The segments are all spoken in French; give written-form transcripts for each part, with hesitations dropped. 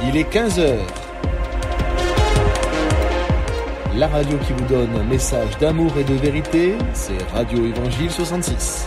Il est 15 heures. La radio qui vous donne un message d'amour et de vérité, c'est Radio Évangile 66.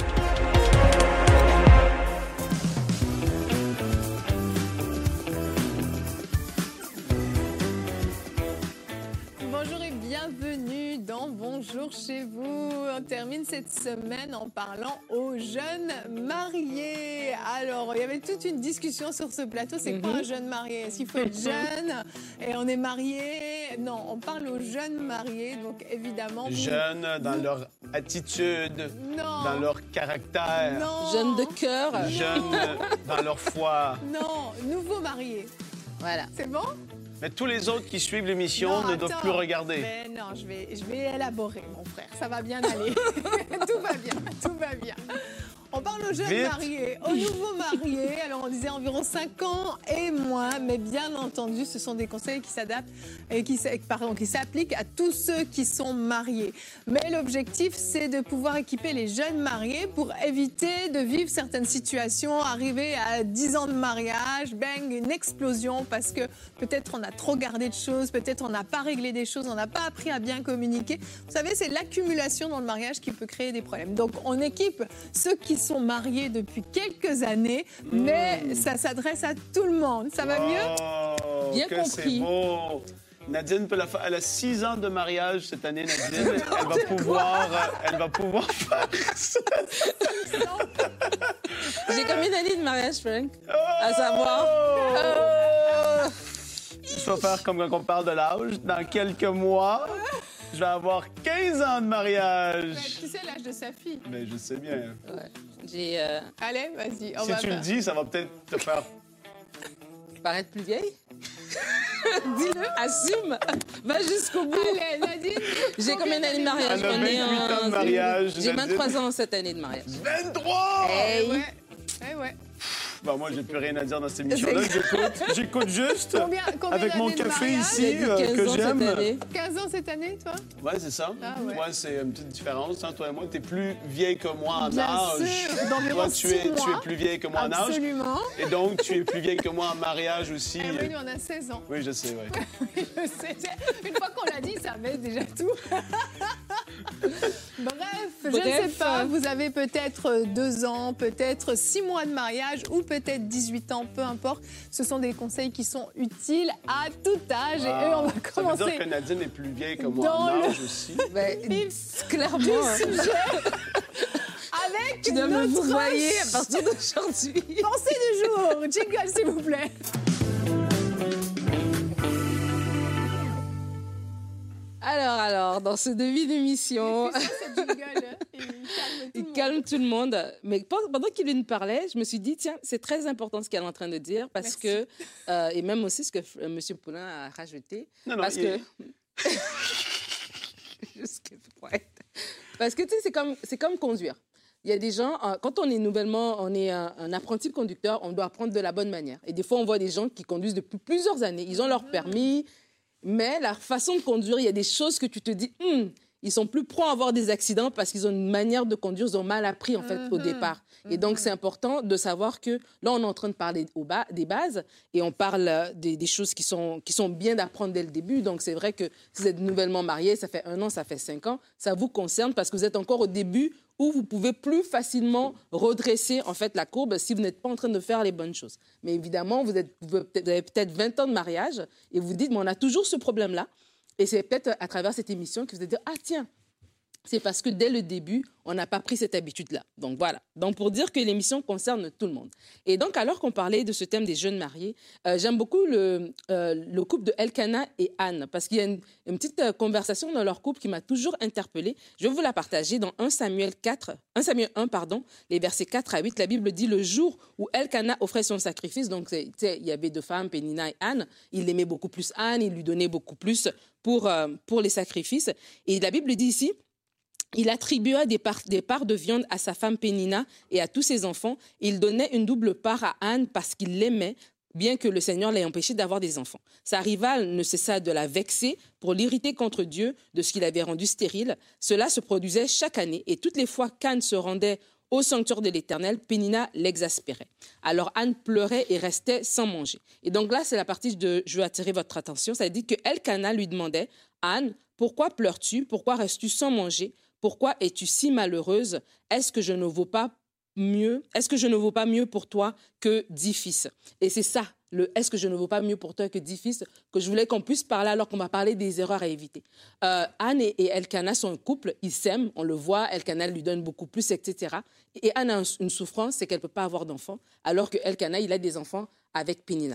Bonjour et bienvenue dans Bonjour chez vous. On termine cette semaine en parlant aux jeunes mariés. Alors, il y avait toute une discussion sur ce plateau. C'est quoi un jeune marié? Est-ce qu'il faut être jeune et on est marié? Non, on parle aux jeunes mariés. Donc, évidemment... Jeunes dans leur attitude, dans leur caractère. Non. Jeunes de cœur. Jeunes dans leur foi. Non, nouveaux mariés. Voilà. C'est bon? Mais tous les autres qui suivent l'émission Non, ne doivent attends. plus regarder. Mais non, je vais élaborer, mon frère. Ça va bien aller. Tout va bien, tout va bien. On parle aux jeunes Vite. mariés, aux nouveaux mariés. Alors, on disait environ 5 ans et moins, mais bien entendu, ce sont des conseils qui s'adaptent et qui s'appliquent à tous ceux qui sont mariés. Mais l'objectif, c'est de pouvoir équiper les jeunes mariés pour éviter de vivre certaines situations, arriver à 10 ans de mariage, bang, une explosion parce que peut-être on a trop gardé de choses, peut-être on n'a pas réglé des choses, on n'a pas appris à bien communiquer. Vous savez, c'est l'accumulation dans le mariage qui peut créer des problèmes. Donc, on équipe ceux qui sont mariés depuis quelques années, mais ça s'adresse à tout le monde. Ça va mieux? Oh, Bien que compris. c'est beau. Nadine peut la faire. Elle a 6 ans de mariage cette année, Nadine. Elle va pouvoir faire ça. J'ai comme une année de mariage, Frank. À savoir... Je vais faire comme quand on parle de l'âge. Dans quelques mois, je vais avoir 15 ans de mariage. Tu sais l'âge de sa fille. Mais je sais bien. Ouais. J'ai Allez, vas-y. Si tu le dis, ça va peut-être te faire... paraître plus vieille. Dis-le, assume. Va jusqu'au bout. Allez, Nadine. J'ai combien d'années de mariage? Elle a 28 ans de mariage. J'ai Nadine. 23 ans cette année de mariage. 23! Hey. Ouais. Eh ouais. Ben, moi, j'ai plus rien à dire dans cette émission-là. J'écoute juste Combien avec mon d'années de café mariage? ici J'ai dit 15 que ans cette j'aime. année. 15 ans cette année, toi? Ouais, c'est ça. Ah ouais. Ouais, c'est une petite différence. Hein, toi et moi, tu es plus vieille que moi en Bien âge. sûr, d'environ Toi, 6 tu es mois. plus vieille que moi en âge. Absolument. Et donc, tu es plus vieille que moi en mariage aussi. Eh oui, nous, on a 16 ans. Oui, je sais, oui. Une fois qu'on l'a dit, ça met déjà tout. Bref, je ne sais Bref. pas, vous avez peut-être 2 ans, peut-être 6 mois de mariage ou peut-être 18 ans, peu importe. Ce sont des conseils qui sont utiles à tout âge. Et eux, on va Ça veut commencer dire que Nadine est plus vieille que moi Dans en le- âge aussi. Ben, du clairement. hein. sujet avec Tu dois me notre voyer à partir d'aujourd'hui. pensée du jour. Jingle, s'il vous plaît. Alors, dans ce début d'émission... Cette jingle, Il calme tout le monde. Mais pendant qu'il nous parlait, je me suis dit, tiens, c'est très important ce qu'elle est en train de dire parce Merci. que, et même aussi ce que M. Poulain a rajouté, Non, parce que... Parce que, tu sais, c'est comme conduire. Il y a des gens, quand on est un apprenti conducteur, on doit apprendre de la bonne manière. Et des fois, on voit des gens qui conduisent depuis plusieurs années. Ils ont leur permis, mais la façon de conduire, il y a des choses que tu te dis, ils sont plus prompts à avoir des accidents parce qu'ils ont une manière de conduire, ils ont mal appris en fait au départ. Et donc c'est important de savoir que là on est en train de parler des bases et on parle des choses qui sont bien d'apprendre dès le début. Donc c'est vrai que si vous êtes nouvellement marié, ça fait 1 an, ça fait 5 ans, ça vous concerne parce que vous êtes encore au début où vous pouvez plus facilement redresser en fait la courbe si vous n'êtes pas en train de faire les bonnes choses. Mais évidemment, vous avez peut-être 20 ans de mariage et vous dites, mais on a toujours ce problème-là. Et c'est peut-être à travers cette émission que vous allez dire, ah tiens, c'est parce que dès le début, on n'a pas pris cette habitude-là. Donc voilà. Donc pour dire que l'émission concerne tout le monde. Et donc alors qu'on parlait de ce thème des jeunes mariés, j'aime beaucoup le couple de Elkanah et Anne parce qu'il y a une petite conversation dans leur couple qui m'a toujours interpellée. Je vais vous la partager dans 1 Samuel 1, les versets 4 à 8. La Bible dit le jour où Elkanah offrait son sacrifice, donc il y avait 2 femmes, Pénina et Anne. Il aimait beaucoup plus Anne, il lui donnait beaucoup plus pour les sacrifices. Et la Bible dit ici, il attribua des parts de viande à sa femme Pénina et à tous ses enfants. Il donnait une double part à Anne parce qu'il l'aimait, bien que le Seigneur l'ait empêché d'avoir des enfants. Sa rivale ne cessa de la vexer pour l'irriter contre Dieu de ce qu'il avait rendu stérile. Cela se produisait chaque année et toutes les fois qu'Anne se rendait Au sanctuaire de l'Éternel, Pénina l'exaspérait. Alors Anne pleurait et restait sans manger. Et donc là, c'est la partie de je veux attirer votre attention. Ça dit que Elkana lui demandait, Anne, pourquoi pleures-tu? Pourquoi restes-tu sans manger? Pourquoi es-tu si malheureuse? Est-ce que je ne vaux pas mieux? Est-ce que je ne vaux pas mieux pour toi que 10 fils? Et c'est ça, est-ce que je ne vaux pas mieux pour toi que 10 fils, que je voulais qu'on puisse parler alors qu'on va parler des erreurs à éviter. Anne et Elkana sont un couple, ils s'aiment, on le voit, Elkana lui donne beaucoup plus, etc. Et Anne a une souffrance, c'est qu'elle ne peut pas avoir d'enfants, alors que Elkana, il a des enfants avec Pénina.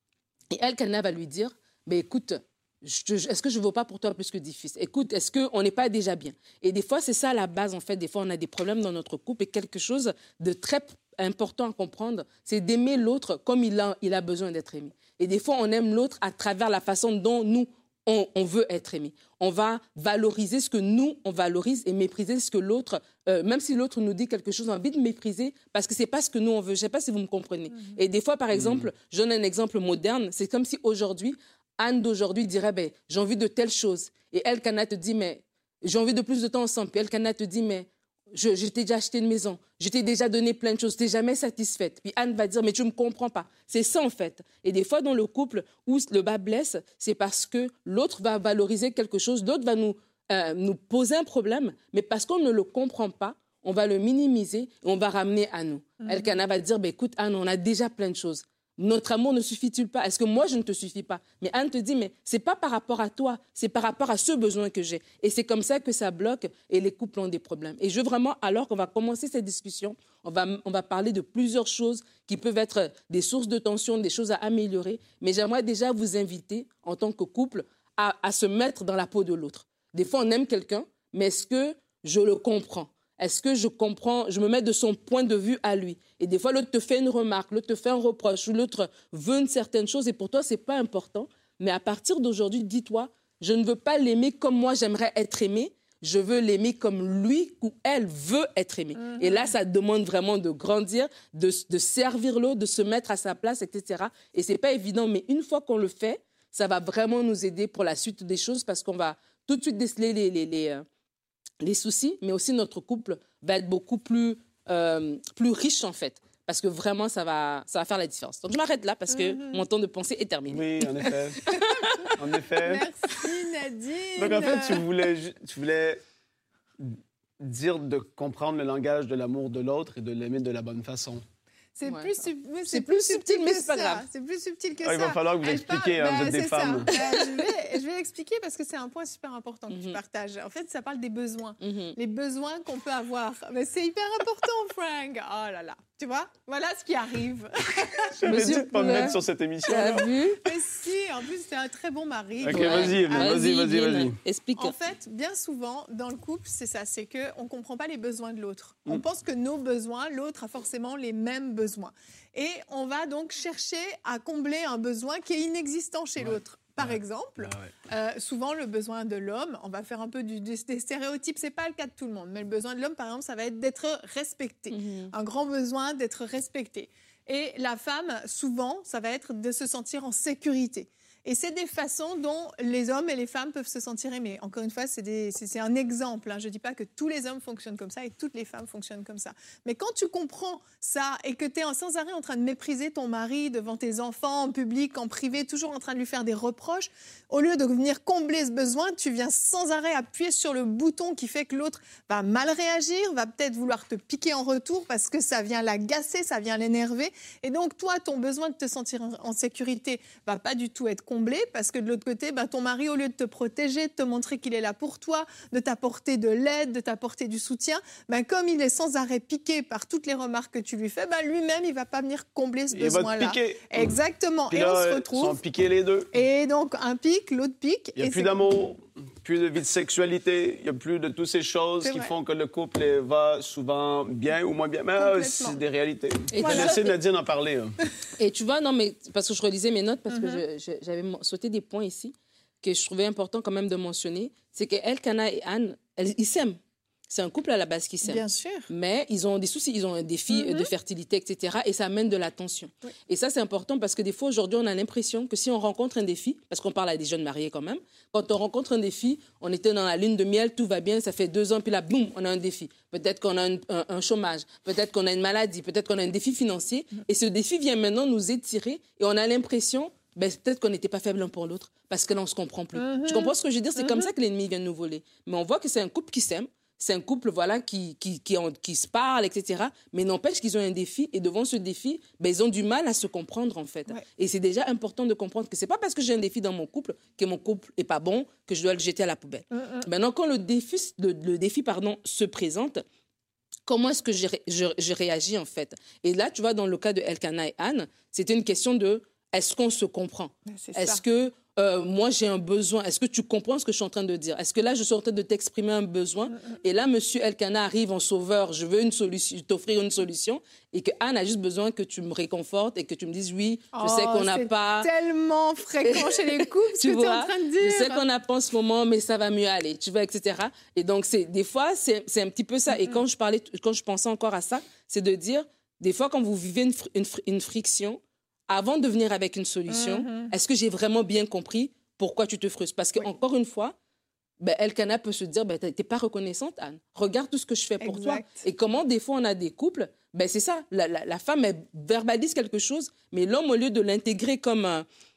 Et Elkana va lui dire, mais écoute, est-ce que je ne vaux pas pour toi plus que 10 fils? Écoute, est-ce qu'on n'est pas déjà bien? Et des fois, c'est ça la base, en fait. Des fois, on a des problèmes dans notre couple et quelque chose de très important à comprendre, c'est d'aimer l'autre comme il a besoin d'être aimé. Et des fois, on aime l'autre à travers la façon dont nous, on veut être aimé. On va valoriser ce que nous, on valorise et mépriser ce que l'autre, même si l'autre nous dit quelque chose, on a envie de mépriser parce que ce n'est pas ce que nous, on veut. Je ne sais pas si vous me comprenez. Et des fois, par exemple, je donne un exemple moderne, c'est comme si aujourd'hui, Anne d'aujourd'hui dirait, ben, j'ai envie de telle chose. Et Elkana te dit, mais j'ai envie de plus de temps ensemble. Puis Elkana te dit, mais je t'ai déjà acheté une maison, je t'ai déjà donné plein de choses, tu n'es jamais satisfaite. Puis Anne va dire, mais tu ne me comprends pas. C'est ça, en fait. Et des fois, dans le couple où le bas blesse, c'est parce que l'autre va valoriser quelque chose, l'autre va nous poser un problème, mais parce qu'on ne le comprend pas, on va le minimiser et on va ramener à nous. Elkana va dire, ben, écoute, Anne, on a déjà plein de choses. Notre amour ne suffit-il pas? Est-ce que moi, je ne te suffis pas? Mais Anne te dit, mais ce n'est pas par rapport à toi, c'est par rapport à ce besoin que j'ai. Et c'est comme ça que ça bloque et les couples ont des problèmes. Et je veux vraiment, alors qu'on va commencer cette discussion, on va parler de plusieurs choses qui peuvent être des sources de tension, des choses à améliorer. Mais j'aimerais déjà vous inviter, en tant que couple, à se mettre dans la peau de l'autre. Des fois, on aime quelqu'un, mais est-ce que je le comprends? Est-ce que je comprends, je me mets de son point de vue à lui? Et des fois, l'autre te fait une remarque, l'autre te fait un reproche, ou l'autre veut une certaine chose, et pour toi, ce n'est pas important. Mais à partir d'aujourd'hui, dis-toi, je ne veux pas l'aimer comme moi, j'aimerais être aimée. Je veux l'aimer comme lui ou elle veut être aimée. Et là, ça demande vraiment de grandir, de servir l'autre, de se mettre à sa place, etc. Et ce n'est pas évident, mais une fois qu'on le fait, ça va vraiment nous aider pour la suite des choses, parce qu'on va tout de suite déceler les soucis, mais aussi notre couple va être beaucoup plus riche, en fait. Parce que vraiment, ça va faire la différence. Donc, je m'arrête là parce que mon temps de pensée est terminé. Oui, en effet. En effet. Merci, Nadine. Donc, en fait, tu voulais dire de comprendre le langage de l'amour de l'autre et de l'aimer de la bonne façon. C'est Ouais. plus subtil, mais que c'est pas ça. grave. C'est plus subtil que Il ça. va falloir que vous expliquiez, vous êtes des femmes. Je vais l'expliquer parce que c'est un point super important que tu partages. En fait, ça parle des besoins. Les besoins qu'on peut avoir. Mais c'est hyper important, Frank. Oh là là. Tu vois? Voilà ce qui arrive. J'avais dit de ne pas me mettre sur cette émission. Tu as vu? Mais si, en plus, c'est un très bon mari. OK, Ouais. vas-y. Explique. En fait, bien souvent, dans le couple, c'est ça, c'est qu'on ne comprend pas les besoins de l'autre. On pense que nos besoins, l'autre a forcément les mêmes besoins. Et on va donc chercher à combler un besoin qui est inexistant chez l'autre. Par exemple, souvent le besoin de l'homme, on va faire un peu des stéréotypes, c'est pas le cas de tout le monde, mais le besoin de l'homme, par exemple, ça va être d'être respecté. Un grand besoin d'être respecté. Et la femme, souvent, ça va être de se sentir en sécurité. Et c'est des façons dont les hommes et les femmes peuvent se sentir aimés. Encore une fois, c'est un exemple. Hein. Je ne dis pas que tous les hommes fonctionnent comme ça et toutes les femmes fonctionnent comme ça. Mais quand tu comprends ça et que tu es sans arrêt en train de mépriser ton mari devant tes enfants, en public, en privé, toujours en train de lui faire des reproches, au lieu de venir combler ce besoin, tu viens sans arrêt appuyer sur le bouton qui fait que l'autre va mal réagir, va peut-être vouloir te piquer en retour parce que ça vient l'agacer, ça vient l'énerver. Et donc, toi, ton besoin de te sentir en sécurité va pas du tout être comblé parce que de l'autre côté, ton mari, au lieu de te protéger, de te montrer qu'il est là pour toi, de t'apporter de l'aide, de t'apporter du soutien, comme il est sans arrêt piqué par toutes les remarques que tu lui fais, lui-même, il va pas venir combler ce besoin-là. Il va te piquer. Exactement. Puis et là, on se ils retrouve. sont piqués les deux. Et donc, un pique, l'autre pique. Il n'y a plus d'amour, plus de vie de sexualité, il n'y a plus de toutes ces choses qui font que le couple va souvent bien ou moins bien. Mais c'est des réalités. Et je vais laisser Nadine en parler. Et tu vois, non, mais parce que je relisais mes notes, parce que j'avais sauté des points ici que je trouvais important quand même de mentionner, c'est qu'Elkana et Anne, ils s'aiment. C'est un couple à la base qui s'aime. Bien sûr. Mais ils ont des soucis, ils ont un défi de fertilité, etc. Et ça amène de la tension. Oui. Et ça, c'est important parce que des fois, aujourd'hui, on a l'impression que si on rencontre un défi, parce qu'on parle à des jeunes mariés quand même, quand on rencontre un défi, on était dans la lune de miel, tout va bien, ça fait 2 ans, puis là, boum, on a un défi. Peut-être qu'on a un chômage, peut-être qu'on a une maladie, peut-être qu'on a un défi financier. Et ce défi vient maintenant nous étirer et on a l'impression... peut-être qu'on n'était pas faible l'un pour l'autre parce que là, on ne se comprend plus. Tu comprends ce que je veux dire? C'est comme ça que l'ennemi vient nous voler. Mais on voit que c'est un couple qui s'aime, c'est un couple voilà, qui se parle, etc. Mais n'empêche qu'ils ont un défi et devant ce défi, ils ont du mal à se comprendre, en fait. Ouais. Et c'est déjà important de comprendre que ce n'est pas parce que j'ai un défi dans mon couple que mon couple n'est pas bon, que je dois le jeter à la poubelle. Maintenant, quand le défi se présente, comment est-ce que je réagis, en fait? Et là, tu vois, dans le cas de Elkanah et Anne, c'était une question de est-ce qu'on se comprend? Est-ce que moi, j'ai un besoin? Est-ce que tu comprends ce que je suis en train de dire? Est-ce que là, je suis en train de t'exprimer un besoin? Et là, monsieur Elkanah arrive en sauveur, je veux t'offrir une solution. Et que Anne a juste besoin que tu me réconfortes et que tu me dises oui, je sais qu'on n'a pas... C'est tellement fréquent chez les couples, ce que tu es en train de dire. Je sais qu'on n'a pas en ce moment, mais ça va mieux aller, tu vois, etc. Et donc, des fois, c'est un petit peu ça. Et quand je pensais encore à ça, c'est de dire, des fois, quand vous vivez une friction, avant de venir avec une solution, est-ce que j'ai vraiment bien compris pourquoi tu te frustres? Parce qu'encore une fois, Elkanah peut se dire, tu n'es pas reconnaissante, Anne. Regarde tout ce que je fais pour toi. Et comment, des fois, on a des couples, c'est ça, la femme, elle verbalise quelque chose, mais l'homme, au lieu de l'intégrer comme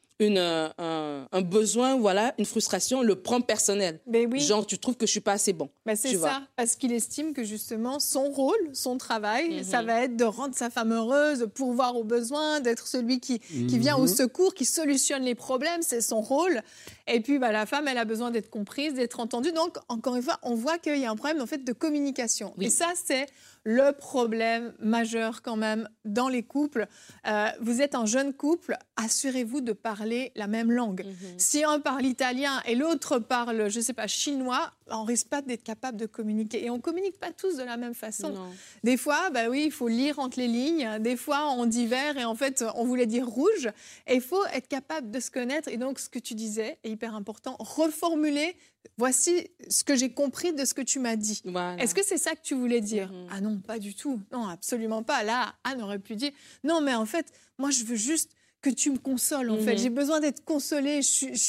un besoin, voilà, une frustration, le prend personnel. Oui. Genre, tu trouves que je ne suis pas assez bon. C'est ça, parce qu'il estime que justement, son rôle, son travail, ça va être de rendre sa femme heureuse, de pourvoir aux besoins, d'être celui qui vient au secours, qui solutionne les problèmes, c'est son rôle. Et puis, la femme, elle a besoin d'être comprise, d'être entendue. Donc, encore une fois, on voit qu'il y a un problème, en fait, de communication. Oui. Et ça, c'est le problème majeur, quand même, dans les couples. Vous êtes un jeune couple, assurez-vous de parler la même langue. Si un parle italien et l'autre parle, je ne sais pas, chinois, on risque pas d'être capable de communiquer. Et on ne communique pas tous de la même façon. Non. Des fois, il faut lire entre les lignes. Des fois, on dit vert et en fait, on voulait dire rouge. Et il faut être capable de se connaître. Et donc, ce que tu disais est hyper important. Reformuler, voici ce que j'ai compris de ce que tu m'as dit. Voilà. Est-ce que c'est ça que tu voulais dire? Ah non, pas du tout. Non, absolument pas. Là, Anne aurait pu dire, non, mais en fait, moi, je veux juste que tu me consoles, en fait. J'ai besoin d'être consolée.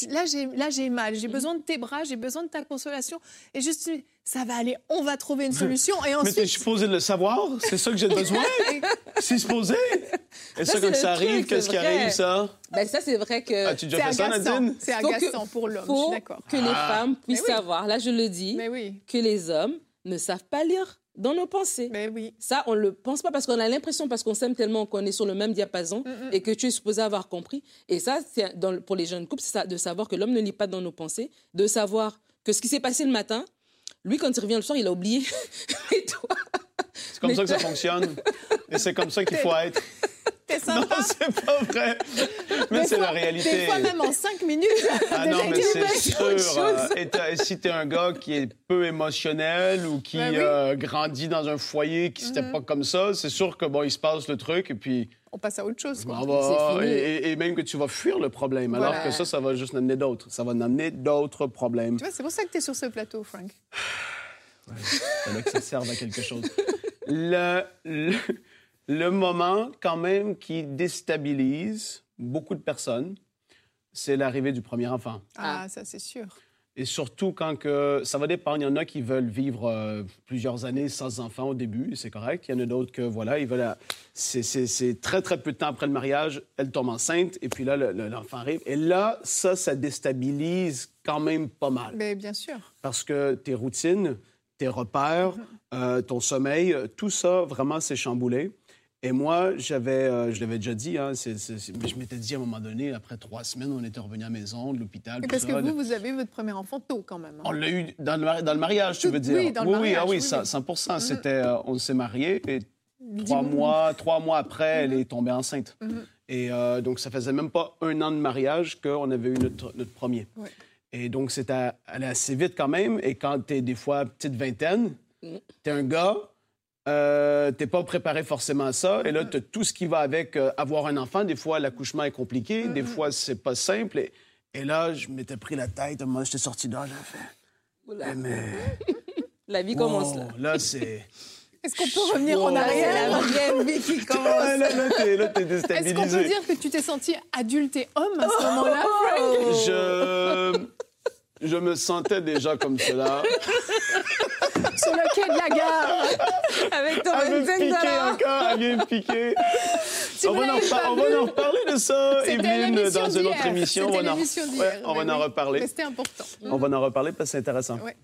Là, j'ai mal. J'ai besoin de tes bras, j'ai besoin de ta consolation. Et juste, ça va aller, on va trouver une solution. Et ensuite... Mais t'es supposé le savoir? C'est ça que j'ai besoin? C'est supposé? Et ça, quand ça arrive, qu'est-ce qui arrive, ça? Ça, c'est vrai que... As-tu déjà fait ça, Nadine? C'est agaçant pour l'homme, je suis d'accord. Que les femmes puissent savoir, là, je le dis, que les hommes ne savent pas lire dans nos pensées. Ça, on ne le pense pas parce qu'on a l'impression, parce qu'on s'aime tellement, qu'on est sur le même diapason et que tu es supposé avoir compris. Et ça, pour les jeunes couples, c'est ça, de savoir que l'homme ne lit pas dans nos pensées, de savoir que ce qui s'est passé le matin, lui, quand il revient le soir, il a oublié. Et toi... C'est comme ça que ça fonctionne. Et c'est comme ça qu'il faut être. T'es sympa. Non, c'est pas vrai. Mais c'est la réalité. Des fois, même en 5 minutes. Non, mais c'est sûr. Si t'es un gars qui est peu émotionnel ou qui grandit dans un foyer qui n'était pas comme ça, c'est sûr que il se passe le truc et puis... On passe à autre chose, quoi. Et même que tu vas fuir le problème, alors que ça va juste amener d'autres. Ça va amener d'autres problèmes. Tu vois, c'est pour ça que t'es sur ce plateau, Frank. C'est là que ça serve à quelque chose. Le moment, quand même, qui déstabilise beaucoup de personnes, c'est l'arrivée du premier enfant. Ah, ça, c'est sûr. Et surtout quand ça va dépendre. Il y en a qui veulent vivre plusieurs années sans enfants au début, c'est correct. Il y en a d'autres que, ils veulent... C'est très, très peu de temps après le mariage, elle tombe enceinte, et puis là, l'enfant arrive. Et là, ça déstabilise quand même pas mal. Mais bien sûr. Parce que tes routines, tes repères, ton sommeil, tout ça, vraiment, c'est chamboulé. Et moi, je l'avais déjà dit, je m'étais dit à un moment donné, après 3 semaines, on était revenu à la maison, de l'hôpital. Parce que vous avez eu votre premier enfant tôt, quand même. Hein. On l'a eu dans le mariage, tu veux dire? Oui, dans le mariage. Oui, 100%. C'était, on s'est mariés et 3 mois après, elle est tombée enceinte. Et donc, ça faisait même pas 1 an de mariage qu'on avait eu notre premier. Oui. Et donc, c'était allé assez vite quand même. Et quand t'es des fois petite vingtaine, t'es un gars... t'es pas préparé forcément à ça. Et là, t'as tout ce qui va avec avoir un enfant. Des fois, l'accouchement est compliqué. Des fois, c'est pas simple. Et là, je m'étais pris la tête. Moi, j'étais sorti dehors, j'avais fait... Mais La vie commence là. Là, c'est... Est-ce qu'on peut revenir en arrière? C'est la vraie vie qui commence. Là, t'es déstabilisé. Est-ce qu'on peut dire que tu t'es senti adulte et homme à ce moment-là, Frank? Je me sentais déjà comme cela. Sur le quai de la gare, Avec ton Elle veut me 25 piquer $. encore, elle vient me piquer. Si On vous va l'avez pas en vu, reparler de ça, c'était Evelyne, l'émission dans une autre d'hier. émission. C'était On va en- l'émission d'hier. Ouais, on va Mais en oui. reparler. Mais c'était important. On va en reparler parce que c'est intéressant. Ouais.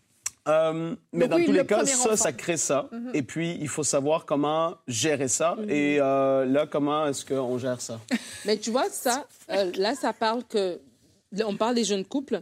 Mais Donc dans oui, tous le les cas, premier enfant. ça crée ça. Et puis, il faut savoir comment gérer ça. Et là, comment est-ce qu'on gère ça? Mais tu vois, ça, là, ça parle que... là, on parle des jeunes couples.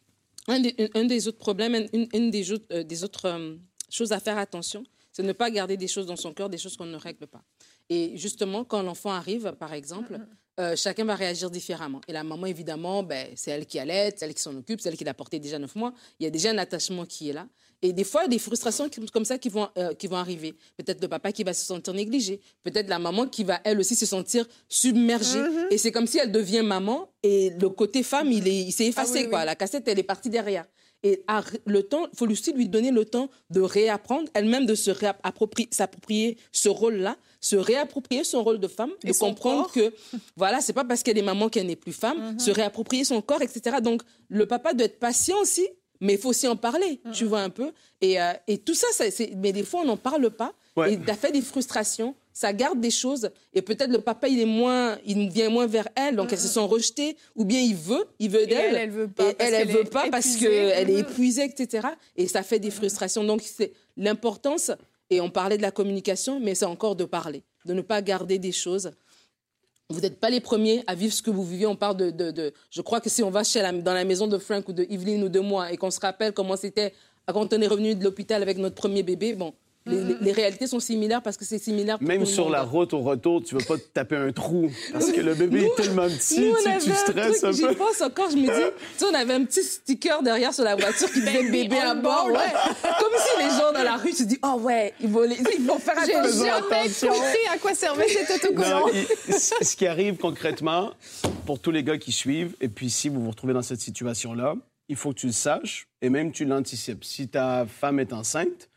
Un des autres problèmes, une des autres choses à faire attention, c'est de ne pas garder des choses dans son cœur, des choses qu'on ne règle pas. Et justement, quand l'enfant arrive, par exemple, chacun va réagir différemment. Et la maman, évidemment, c'est elle qui allait, c'est elle qui s'en occupe, c'est elle qui l'a porté déjà 9 mois. Il y a déjà un attachement qui est là. Et des fois, il y a des frustrations comme ça qui vont arriver. Peut-être le papa qui va se sentir négligé. Peut-être la maman qui va, elle aussi, se sentir submergée. Et c'est comme si elle devient maman et le côté femme, il s'est effacé. Ah oui, quoi. oui. La cassette, elle est partie derrière. Et le temps, il faut aussi lui donner le temps de réapprendre, elle-même de s'approprier ce rôle-là, se réapproprier son rôle de femme, Et de son comprendre corps. que, voilà, c'est pas parce qu'elle est maman qu'elle n'est plus femme, se réapproprier son corps, etc. Donc, le papa doit être patient aussi, mais il faut aussi en parler, tu vois un peu. Et tout ça, mais des fois, on n'en parle pas. Ouais. Et ça fait des frustrations, ça garde des choses. Et peut-être le papa, il vient moins vers elle, donc elle se sent rejetée. Ou bien il veut d'elle. elle veut pas Et parce elle qu'elle veut est pas parce épuisée. qu'elle est épuisée, etc. Et ça fait des frustrations. Donc, c'est l'importance, et on parlait de la communication, mais c'est encore de parler, de ne pas garder des choses. Vous n'êtes pas les premiers à vivre ce que vous vivez. On parle je crois que si on va dans la maison de Frank ou de Evelyne ou de moi et qu'on se rappelle comment c'était quand on est revenu de l'hôpital avec notre premier bébé, bon, les réalités sont similaires parce que c'est similaire pour Même tout le sur monde. la route au retour, tu ne veux pas te taper un trou parce que le bébé est tellement petit, Nous, on tu avait stresses un j'y peu. pense encore, je me dis, tu sais, on avait un petit sticker derrière sur la voiture qui disait Baby bébé à on bord. board. Ouais. Comme si les gens dans la rue se disent, oh ouais, ils vont faire J'ai attention. jamais compris à quoi servait cet autocollant. Non, ce qui arrive concrètement, pour tous les gars qui suivent, et puis si vous vous retrouvez dans cette situation-là, il faut que tu le saches et même tu l'anticipes. Si ta femme est enceinte,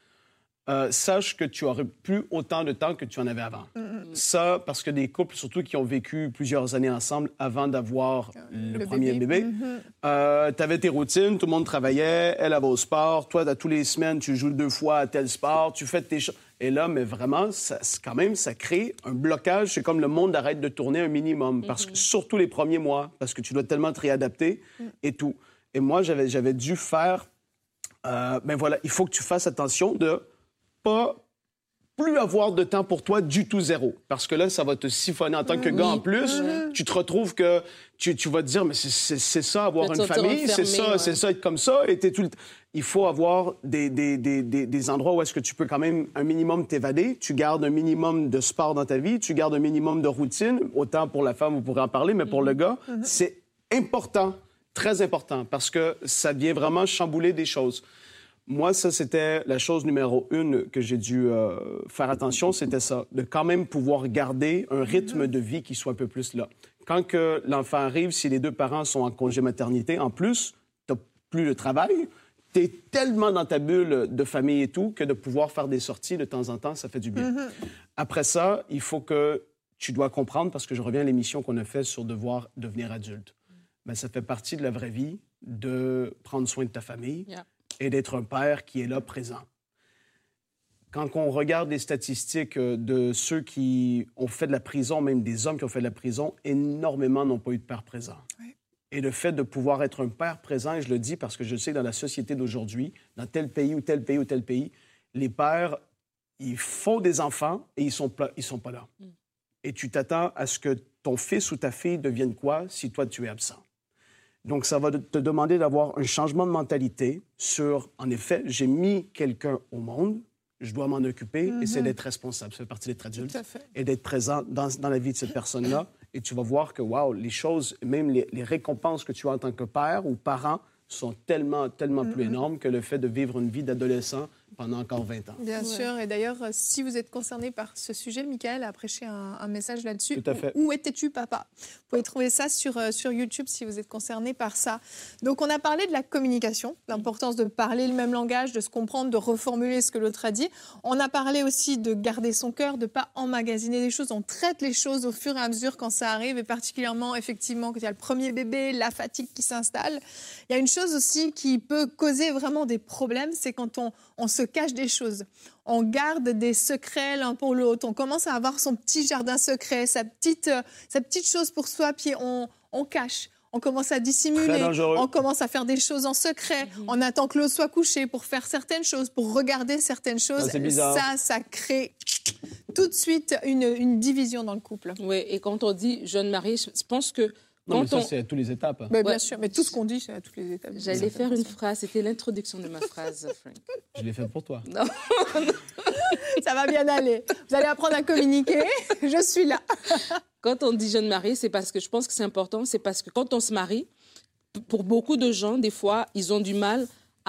sache que tu aurais plus autant de temps que tu en avais avant. Ça, parce que des couples, surtout qui ont vécu plusieurs années ensemble avant d'avoir le premier bébé, tu avais tes routines, tout le monde travaillait, elle va au sport, toi, tous les semaines, tu joues 2 fois à tel sport, tu fais tes choses. Et là, mais vraiment, quand même, ça crée un blocage. C'est comme le monde arrête de tourner un minimum, parce que, surtout les premiers mois, parce que tu dois tellement te réadapter et tout. Et moi, j'avais dû faire... ben voilà, il faut que tu fasses attention de pas plus avoir de temps pour toi du tout zéro. Parce que là, ça va te siphonner en tant que gars en plus. Tu te retrouves que tu vas te dire, mais c'est ça, avoir Tu une vas te sentir famille, c'est enfermé, ça, ouais. c'est ça, être comme ça. Et il faut avoir des endroits où est-ce que tu peux quand même un minimum t'évader. Tu gardes un minimum de sport dans ta vie, tu gardes un minimum de routine. Autant pour la femme, vous pourrez en parler, mais pour le gars, c'est important, très important, parce que ça vient vraiment chambouler des choses. Moi, ça, c'était la chose numéro 1 que j'ai dû faire attention, c'était ça, de quand même pouvoir garder un rythme de vie qui soit un peu plus là. Quand que l'enfant arrive, si les 2 parents sont en congé maternité, en plus, tu n'as plus de travail, tu es tellement dans ta bulle de famille et tout que de pouvoir faire des sorties de temps en temps, ça fait du bien. Après ça, il faut que tu dois comprendre, parce que je reviens à l'émission qu'on a faite sur devoir devenir adulte. Ben, ça fait partie de la vraie vie de prendre soin de ta famille. Yeah. Et d'être un père qui est là présent. Quand on regarde les statistiques de ceux qui ont fait de la prison, même des hommes qui ont fait de la prison, énormément n'ont pas eu de père présent. Oui. Et le fait de pouvoir être un père présent, et je le dis parce que je sais que dans la société d'aujourd'hui, dans tel pays ou tel pays ou tel pays, les pères, ils font des enfants et ils sont pas là. Et tu t'attends à ce que ton fils ou ta fille devienne quoi si toi, tu es absent. Donc, ça va te demander d'avoir un changement de mentalité sur, en effet, j'ai mis quelqu'un au monde, je dois m'en occuper, et c'est d'être responsable. Ça fait partie d'être adulte Tout à fait. et d'être présent dans la vie de cette personne-là. Et tu vas voir que, wow, les choses, même les récompenses que tu as en tant que père ou parent sont tellement plus énormes que le fait de vivre une vie d'adolescent pendant encore 20 ans. Bien sûr. Et d'ailleurs, si vous êtes concerné par ce sujet, Michael a prêché un message là-dessus. Tout à fait. Où étais-tu, papa? Vous pouvez trouver ça sur YouTube si vous êtes concerné par ça. Donc, on a parlé de la communication, l'importance de parler le même langage, de se comprendre, de reformuler ce que l'autre a dit. On a parlé aussi de garder son cœur, de ne pas emmagasiner les choses. On traite les choses au fur et à mesure quand ça arrive, et particulièrement, effectivement, quand il y a le premier bébé, la fatigue qui s'installe. Il y a une chose aussi qui peut causer vraiment des problèmes, c'est quand on se cache des choses. On garde des secrets l'un pour l'autre. On commence à avoir son petit jardin secret, sa petite chose pour soi, puis on cache. On commence à dissimuler, on commence à faire des choses en secret. On attend que l'autre soit couché pour faire certaines choses, pour regarder certaines choses. C'est bizarre. Ça crée tout de suite une division dans le couple. Oui, et quand on dit jeune marié, je pense que... Non, mais ça, c'est à toutes les étapes. Mais bien sûr, mais tout ce qu'on dit, c'est à toutes les étapes. J'allais faire une phrase, c'était l'introduction de ma phrase, Frank. Je l'ai fait pour toi. Non. Ça va bien aller. Vous allez apprendre à communiquer. Je suis là. Quand on dit jeune marié, c'est parce que je pense que c'est important, c'est parce que quand on se marie, pour beaucoup de gens, des fois, ils ont du mal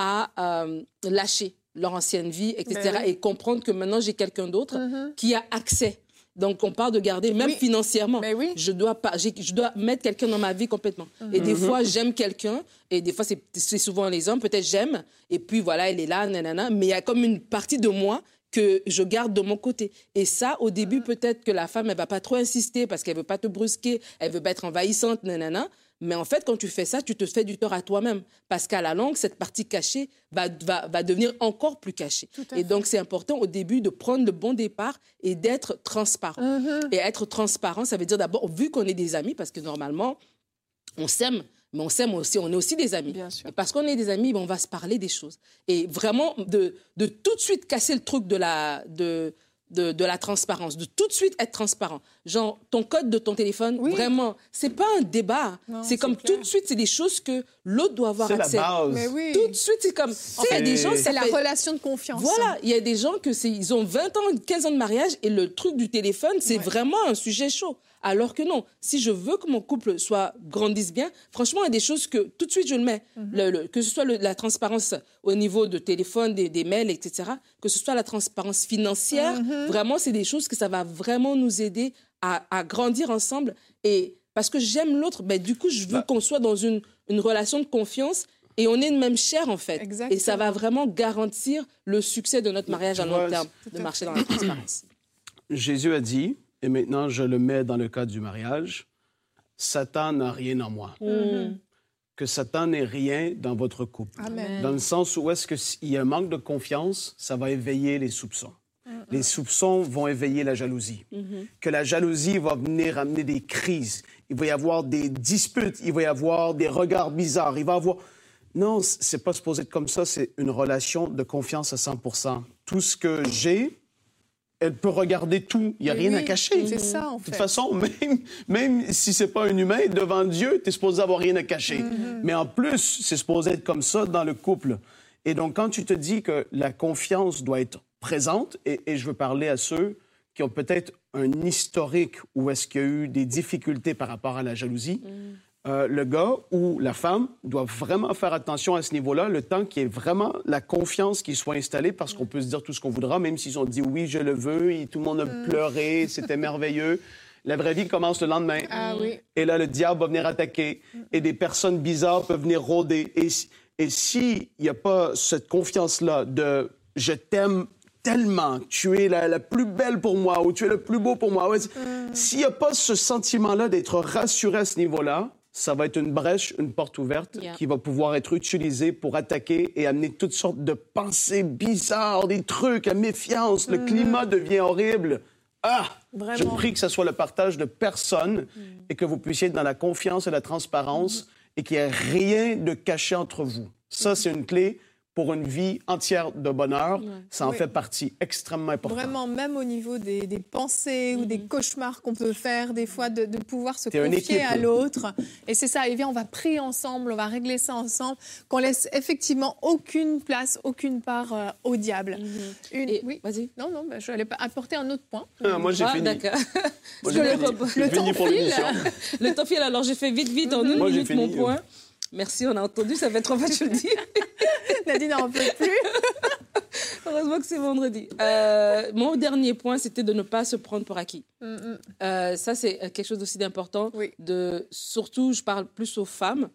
à lâcher leur ancienne vie, etc. Et comprendre que maintenant, j'ai quelqu'un d'autre qui a accès. Donc, on parle de garder, même financièrement. Je dois mettre quelqu'un dans ma vie complètement. Et des fois, j'aime quelqu'un, et des fois, c'est souvent les hommes, peut-être j'aime, et puis voilà, elle est là, nanana, mais il y a comme une partie de moi que je garde de mon côté. Et ça, au début, peut-être que la femme, elle va pas trop insister parce qu'elle veut pas te brusquer, elle veut pas être envahissante, nanana. Mais en fait, quand tu fais ça, tu te fais du tort à toi-même. Parce qu'à la longue, cette partie cachée va devenir encore plus cachée. Et donc, c'est important au début de prendre le bon départ et d'être transparent. Et être transparent, ça veut dire d'abord, vu qu'on est des amis, parce que normalement, on s'aime, mais on s'aime aussi, on est aussi des amis. Bien sûr. Et parce qu'on est des amis, on va se parler des choses. Et vraiment, de tout de suite casser le truc de la transparence, de tout de suite être transparent. Genre, ton code de ton téléphone, vraiment, c'est pas un débat. C'est comme clair. Tout de suite, c'est des choses que l'autre doit avoir accès. C'est la base. Mais oui. Tout de suite, c'est comme... En fait, il y a des gens... C'est la relation de confiance. Voilà, il y a des gens ils ont 20 ans, 15 ans de mariage et le truc du téléphone, c'est vraiment un sujet chaud. Alors que non, si je veux que mon couple grandisse bien, franchement, il y a des choses que tout de suite je le mets. Que ce soit la transparence au niveau de téléphone, des mails, etc. Que ce soit la transparence financière. Vraiment, c'est des choses que ça va vraiment nous aider à grandir ensemble. Et parce que j'aime l'autre, du coup, je veux qu'on soit dans une relation de confiance. Et on est de même chair, en fait. Exactement. Et ça va vraiment garantir le succès de notre mariage à long terme, de marcher dans la transparence. Jésus a dit, et maintenant je le mets dans le cadre du mariage, Satan n'a rien en moi. Que Satan n'ait rien dans votre couple. Amen. Dans le sens où est-ce qu'il y a un manque de confiance, ça va éveiller les soupçons. Les soupçons vont éveiller la jalousie. Que la jalousie va venir amener des crises. Il va y avoir des disputes, il va y avoir des regards bizarres, il va y avoir... Non, c'est pas supposé être comme ça, c'est une relation de confiance à 100%. Tout ce que j'ai, elle peut regarder tout, il n'y a rien à cacher. C'est ça, en fait. De toute façon, même si c'est pas un humain, devant Dieu, tu es supposé avoir rien à cacher. Mais en plus, c'est supposé être comme ça dans le couple. Et donc, quand tu te dis que la confiance doit être présente, et je veux parler à ceux qui ont peut-être un historique où est-ce qu'il y a eu des difficultés par rapport à la jalousie, le gars ou la femme doit vraiment faire attention à ce niveau-là, le temps qu'il y ait vraiment la confiance qui soit installée, parce qu'on peut se dire tout ce qu'on voudra, même s'ils ont dit « oui, je le veux », et tout le monde a pleuré, c'était merveilleux. La vraie vie commence le lendemain. Ah oui. Et là, le diable va venir attaquer, et des personnes bizarres peuvent venir rôder. Et s'il n'y a pas cette confiance-là de « je t'aime tellement, tu es la plus belle pour moi » ou « tu es le plus beau pour moi », s'il n'y a pas ce sentiment-là d'être rassuré à ce niveau-là, ça va être une brèche, une porte ouverte qui va pouvoir être utilisée pour attaquer et amener toutes sortes de pensées bizarres, des trucs, la méfiance, le climat devient horrible. Vraiment. Je prie que ce soit le partage de personnes et que vous puissiez être dans la confiance et la transparence et qu'il n'y ait rien de caché entre vous. Ça, c'est une clé pour une vie entière de bonheur. Ça en fait partie extrêmement importante. Vraiment, même au niveau des pensées ou des cauchemars qu'on peut faire, des fois, de pouvoir se confier à l'autre. Et c'est ça, et bien, on va prier ensemble, on va régler ça ensemble, qu'on laisse effectivement aucune place, aucune part au diable. Oui, vas-y. Non, je vais aller apporter un autre point. Moi, j'ai fini. D'accord. Moi, j'ai fini pour l'émission. Le temps file, alors j'ai fait vite, en une minute mon point. Merci, on a entendu, ça fait 3 fois que je le dis. Nadine n'en peut plus. Heureusement que c'est vendredi. Mon dernier point, c'était de ne pas se prendre pour acquis. Ça, c'est quelque chose aussi d'important. Oui. Surtout, je parle plus aux femmes.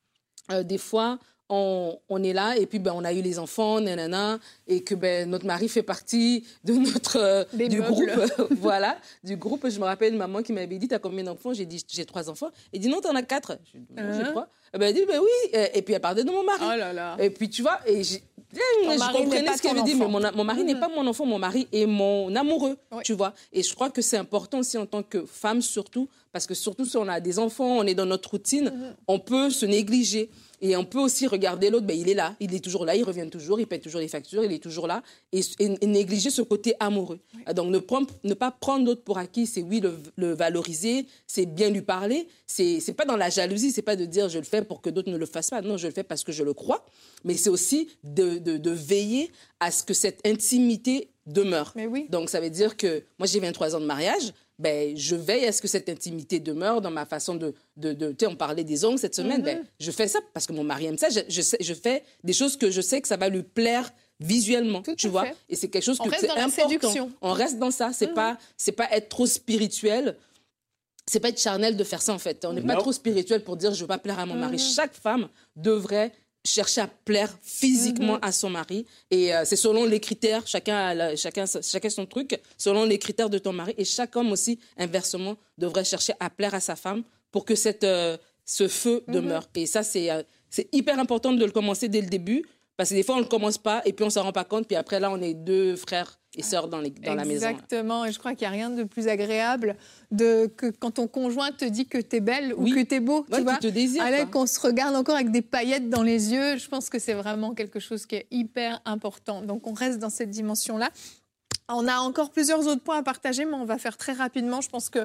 Des fois, on est là et puis on a eu les enfants, nanana, et que notre mari fait partie de du groupe. Voilà, du groupe. Je me rappelle une maman qui m'avait dit, t'as combien d'enfants? J'ai dit, j'ai 3 enfants. Elle dit, non, t'en as 4. J'ai dit, non, j'ai 3. Elle dit, ben oui. Et puis elle parlait de mon mari. Oh là là. Et puis tu vois, et je comprenais ce qu'elle avait dit, mais mon mari n'est pas mon enfant, mon mari est mon amoureux, tu vois. Et je crois que c'est important aussi en tant que femme surtout, parce que surtout si on a des enfants, on est dans notre routine, on peut se négliger. Et on peut aussi regarder l'autre, il est là, il est toujours là, il revient toujours, il paie toujours les factures, il est toujours là, et négliger ce côté amoureux. Oui. Donc ne pas prendre l'autre pour acquis, c'est oui le valoriser, c'est bien lui parler, c'est pas dans la jalousie, c'est pas de dire je le fais pour que d'autres ne le fassent pas, non, je le fais parce que je le crois, mais c'est aussi de veiller à ce que cette intimité demeure. Mais oui. Donc ça veut dire que moi j'ai 23 ans de mariage, je veille à ce que cette intimité demeure dans ma façon de on parlait des ongles cette semaine, je fais ça parce que mon mari aime ça, je fais des choses que je sais que ça va lui plaire visuellement, tu vois, et c'est quelque chose que c'est important. Séduction. On reste dans ça, c'est pas être trop spirituel, c'est pas être charnel de faire ça en fait. On n'est pas trop spirituel pour dire je veux pas plaire à mon mari. Chaque femme devrait chercher à plaire physiquement à son mari. Et c'est selon les critères, chacun son truc, selon les critères de ton mari. Et chaque homme aussi, inversement, devrait chercher à plaire à sa femme pour que ce feu demeure. Et ça, c'est hyper important de le commencer dès le début, parce que des fois, on ne le commence pas et puis on ne s'en rend pas compte. Puis après, là, on est 2 frères et sœurs dans la maison. Exactement. Et je crois qu'il n'y a rien de plus agréable que quand ton conjoint te dit que tu es belle ou que tu es beau. Ouais, tu vois, te désire, qu'on se regarde encore avec des paillettes dans les yeux. Je pense que c'est vraiment quelque chose qui est hyper important. Donc, on reste dans cette dimension-là. On a encore plusieurs autres points à partager, mais on va faire très rapidement. Je pense que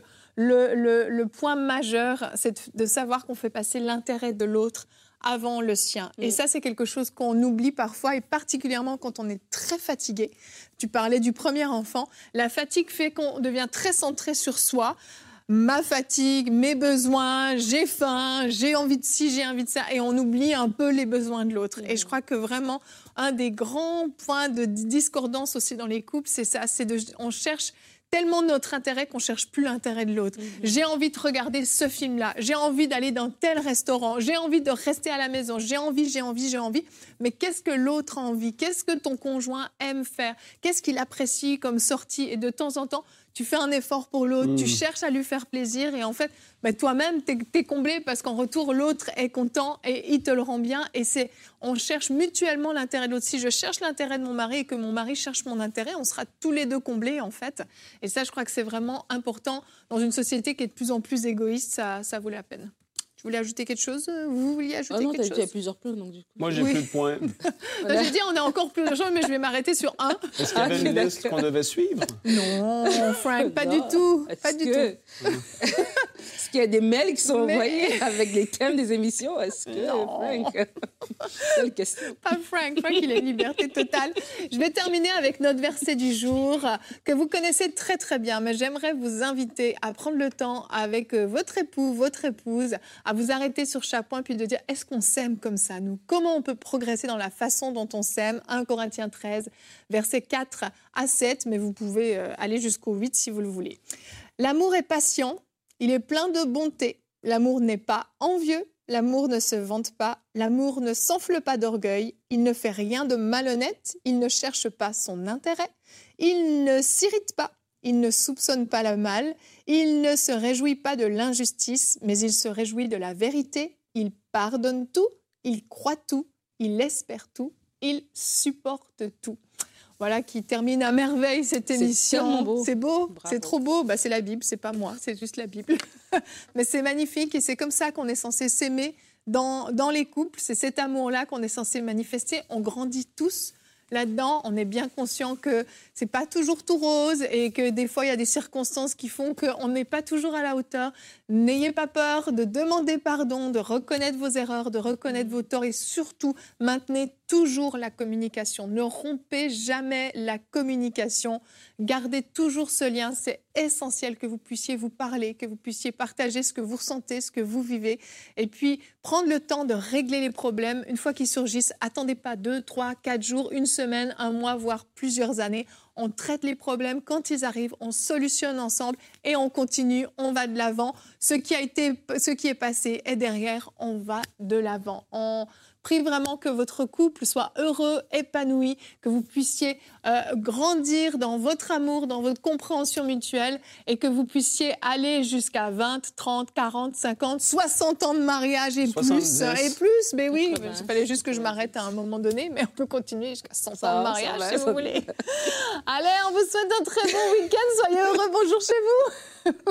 le point majeur, c'est de savoir qu'on fait passer l'intérêt de l'autre avant le sien. Et ça, c'est quelque chose qu'on oublie parfois, et particulièrement quand on est très fatigué. Tu parlais du premier enfant. La fatigue fait qu'on devient très centré sur soi. Ma fatigue, mes besoins, j'ai faim, j'ai envie de ci, j'ai envie de ça. Et on oublie un peu les besoins de l'autre. Et je crois que vraiment, un des grands points de discordance aussi dans les couples, c'est ça. On cherche tellement notre intérêt qu'on ne cherche plus l'intérêt de l'autre. J'ai envie de regarder ce film-là, j'ai envie d'aller dans tel restaurant, j'ai envie de rester à la maison, j'ai envie. Mais qu'est-ce que l'autre a envie? Qu'est-ce que ton conjoint aime faire? Qu'est-ce qu'il apprécie comme sortie? Et de temps en temps, tu fais un effort pour l'autre, tu cherches à lui faire plaisir et en fait, toi-même, t'es comblé parce qu'en retour, l'autre est content et il te le rend bien. Et on cherche mutuellement l'intérêt de l'autre. Si je cherche l'intérêt de mon mari et que mon mari cherche mon intérêt, on sera tous les deux comblés en fait. Et ça, je crois que c'est vraiment important dans une société qui est de plus en plus égoïste, ça vaut la peine. Tu voulais ajouter quelque chose? Vous vouliez ajouter quelque chose? Il y a plusieurs points, donc du coup. Moi, j'ai plus de points. J'ai dit, on a encore plus de choses, mais je vais m'arrêter sur un. Est-ce qu'il y avait une liste qu'on devait suivre? Non, Frank, pas du tout. Pas du tout. Est-ce qu'il y a des mails qui sont envoyés avec les thèmes des émissions? Est-ce que, Frank... Quelle question. Pas Frank. Frank, il est liberté totale. Je vais terminer avec notre verset du jour, que vous connaissez très, très bien, mais j'aimerais vous inviter à prendre le temps avec votre époux, votre épouse, à vous arrêter sur chaque point, puis de dire, est-ce qu'on s'aime comme ça, nous? Comment on peut progresser dans la façon dont on s'aime? 1 Corinthiens 13, versets 4 à 7, mais vous pouvez aller jusqu'au 8 si vous le voulez. L'amour est patient, il est plein de bonté. L'amour n'est pas envieux, l'amour ne se vante pas, l'amour ne s'enfle pas d'orgueil, il ne fait rien de malhonnête, il ne cherche pas son intérêt, il ne s'irrite pas. Il ne soupçonne pas le mal, il ne se réjouit pas de l'injustice, mais il se réjouit de la vérité. Il pardonne tout, il croit tout, il espère tout, il supporte tout. Voilà qui termine à merveille cette émission. C'est tellement beau. C'est beau, Bravo. c'est trop beau. C'est la Bible, c'est pas moi, c'est juste la Bible. Mais c'est magnifique et c'est comme ça qu'on est censé s'aimer dans les couples. C'est cet amour-là qu'on est censé manifester. On grandit tous là-dedans, on est bien conscient que c'est pas toujours tout rose et que des fois, il y a des circonstances qui font qu'on n'est pas toujours à la hauteur. N'ayez pas peur de demander pardon, de reconnaître vos erreurs, de reconnaître vos torts et surtout, maintenez toujours la communication. Ne rompez jamais la communication. Gardez toujours ce lien. C'est essentiel que vous puissiez vous parler, que vous puissiez partager ce que vous ressentez, ce que vous vivez. Et puis, prendre le temps de régler les problèmes. Une fois qu'ils surgissent, attendez pas 2, 3, 4 jours, une semaine, un mois, voire plusieurs années. On traite les problèmes quand ils arrivent, on solutionne ensemble et on continue, on va de l'avant. Ce qui est passé est derrière, on va de l'avant. On prie vraiment que votre couple soit heureux, épanoui, que vous puissiez grandir dans votre amour, dans votre compréhension mutuelle et que vous puissiez aller jusqu'à 20, 30, 40, 50, 60 ans de mariage et 70. plus. Mais oui, il fallait juste que je m'arrête à un moment donné, mais on peut continuer jusqu'à 100 ans de mariage si vous voulez. Allez, on vous souhaite un très bon week-end, soyez heureux, bonjour chez vous.